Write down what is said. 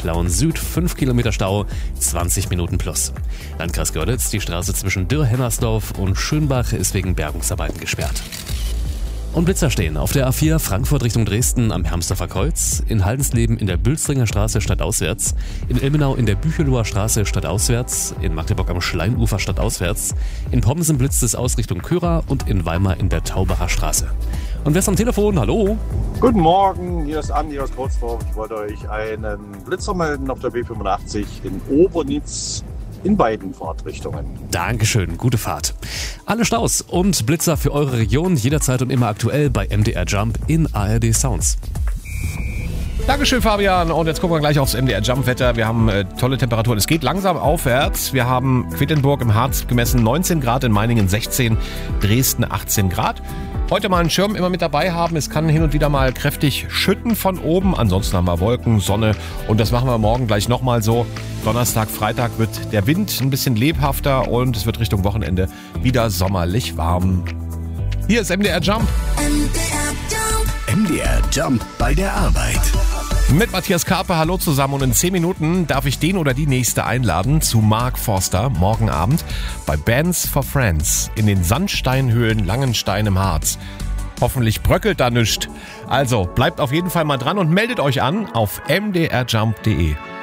Plauen Süd 5 Kilometer Stau, 20 Minuten plus. Landkreis Görlitz, die Straße zwischen Dürr-Hennersdorf und Schönbach ist wegen Bergungsarbeiten gesperrt. Und Blitzer stehen auf der A4 Frankfurt Richtung Dresden am Hermsdorfer Kreuz, in Haldensleben in der Bülstringer Straße stadtauswärts, in Ilmenau in der Büchelower Straße stadtauswärts, in Magdeburg am Schleimufer stadtauswärts, in Pomsen blitzt es aus Richtung Kyra und in Weimar in der Taubacher Straße. Und wer ist am Telefon? Hallo? Guten Morgen, hier ist Andi aus Kurzdorf. Ich wollte euch einen Blitzer melden auf der B85 in Obernitz. In beiden Fahrtrichtungen. Dankeschön, gute Fahrt. Alle Staus und Blitzer für eure Region jederzeit und immer aktuell bei MDR Jump in ARD Sounds. Dankeschön, Fabian. Und jetzt gucken wir gleich aufs MDR Jump-Wetter. Wir haben tolle Temperaturen. Es geht langsam aufwärts. Wir haben Quedlinburg im Harz gemessen 19 Grad, in Meiningen 16, Dresden 18 Grad. Heute mal einen Schirm immer mit dabei haben. Es kann hin und wieder mal kräftig schütten von oben. Ansonsten haben wir Wolken, Sonne und das machen wir morgen gleich nochmal so. Donnerstag, Freitag wird der Wind ein bisschen lebhafter und es wird Richtung Wochenende wieder sommerlich warm. Hier ist MDR Jump. MDR Jump bei der Arbeit. Mit Matthias Karpe, hallo zusammen, und in 10 Minuten darf ich den oder die Nächste einladen zu Mark Forster morgen Abend bei Bands for Friends in den Sandsteinhöhlen Langenstein im Harz. Hoffentlich bröckelt da nichts. Also bleibt auf jeden Fall mal dran und meldet euch an auf mdrjump.de.